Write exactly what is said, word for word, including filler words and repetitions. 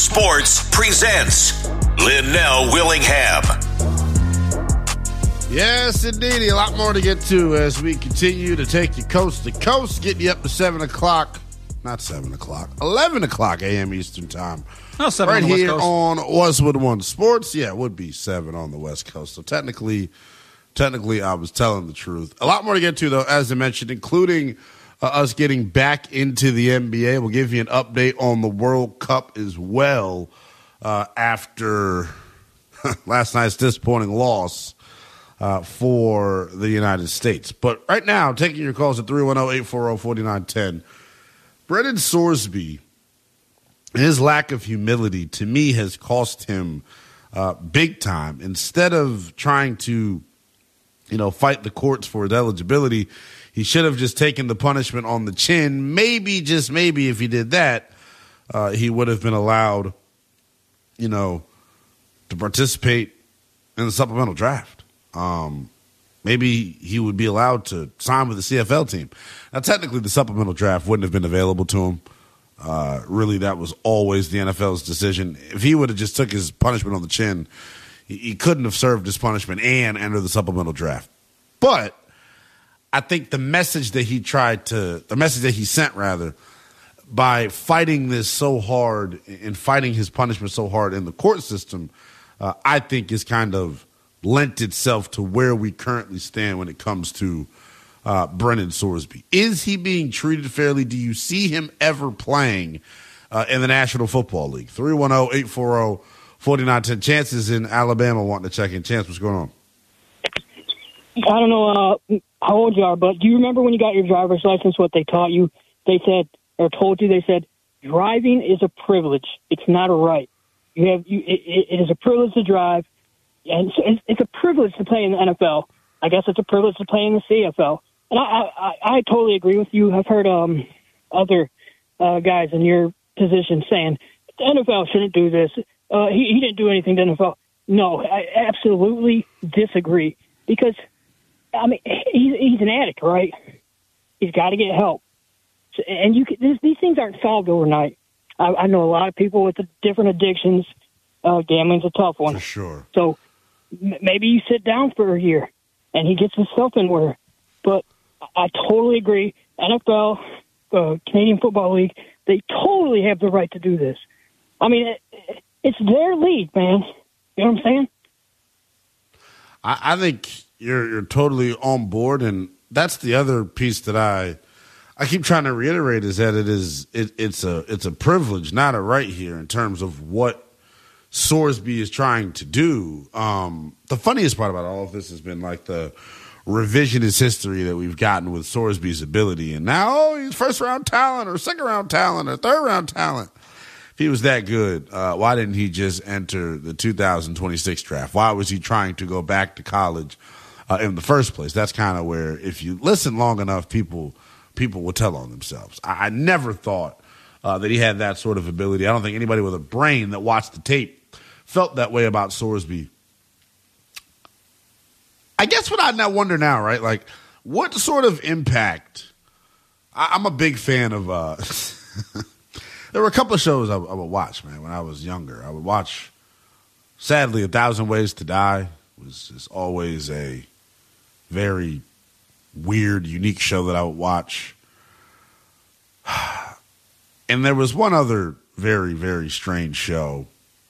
Sports presents Linnell Willingham. Yes, indeed. A lot more to get to as we continue to take you coast to coast, getting you up to seven o'clock. Not seven o'clock, eleven o'clock a m. Eastern Time. Oh, seven right on the here West Coast. on Westwood One Sports. Yeah, it would be seven on the West Coast. So technically, technically, I was telling the truth. A lot more to get to, though, as I mentioned, including uh, us getting back into the N B A. We'll give you an update on the World Cup as well uh, after last night's disappointing loss uh, for the United States. But right now, taking your calls at three one zero, eight four zero, four nine one zero. Brennan Sorsby, his lack of humility, to me, has cost him uh, big time. Instead of trying to, you know, fight the courts for his eligibility, he should have just taken the punishment on the chin. Maybe, just maybe, if he did that, uh, he would have been allowed, you know, to participate in the supplemental draft. Um, maybe he would be allowed to sign with the C F L team. Now, technically, the supplemental draft wouldn't have been available to him. Uh, really, that was always the N F L's decision. If he would have just took his punishment on the chin, he, he couldn't have served his punishment and entered the supplemental draft. But I think the message that he tried to, the message that he sent, rather, by fighting this so hard and fighting his punishment so hard in the court system, uh, I think is kind of lent itself to where we currently stand when it comes to uh, Brennan Sorsby. Is he being treated fairly? Do you see him ever playing uh, in the National Football League? three one zero, eight four zero, four nine one zero. Chances in Alabama wanting to check in. Chance, what's going on? I don't know uh, how old you are, but do you remember when you got your driver's license, what they taught you? They said, or told you, they said, driving is a privilege. It's not a right. You have, you, it, it is a privilege to drive, and it's, it's a privilege to play in the N F L. I guess it's a privilege to play in the C F L. And I, I, I totally agree with you. I've heard um, other uh, guys in your position saying the N F L shouldn't do this. Uh, he, he didn't do anything to the N F L. No, I absolutely disagree because, I mean, he's, he's an addict, right? He's got to get help. So, and you can, this, these things aren't solved overnight. I, I know a lot of people with the different addictions. Uh, gambling's a tough one. For sure. So m- maybe you sit down for a year and he gets himself in order. But I totally agree. N F L, uh, Canadian Football League, they totally have the right to do this. I mean, it, it's their league, man. You know what I'm saying? I, I think you're you're totally on board, and that's the other piece that I I keep trying to reiterate is that it is it, it's a it's a privilege, not a right here in terms of what Sorsby is trying to do. Um, the funniest part about all of this has been like the revisionist history that we've gotten with Sorsby's ability, and now oh, he's first round talent or second round talent or third round talent. If he was that good, uh, why didn't he just enter the two thousand twenty-six draft? Why was he trying to go back to college uh, in the first place? That's kind of where, if you listen long enough, people people will tell on themselves. I, I never thought uh, that he had that sort of ability. I don't think anybody with a brain that watched the tape felt that way about Sorsby. I guess what I now wonder now, right? Like, what sort of impact? I, I'm a big fan of. Uh, there were a couple of shows I, I would watch, man, when I was younger. I would watch, sadly, A Thousand Ways to Die. It was just always a very weird, unique show that I would watch. And there was one other very, very strange show